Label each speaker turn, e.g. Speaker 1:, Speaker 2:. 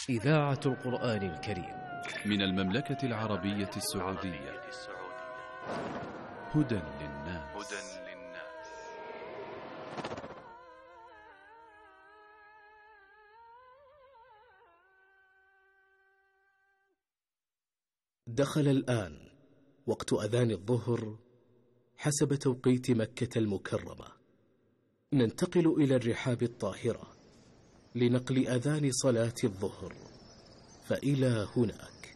Speaker 1: إذاعة القرآن الكريم
Speaker 2: من المملكة العربية السعودية. هدى للناس.
Speaker 3: دخل الآن وقت أذان الظهر حسب توقيت مكة المكرمة. ننتقل إلى الرحاب الطاهرة لنقل أذان صلاة الظهر، فإلى هناك.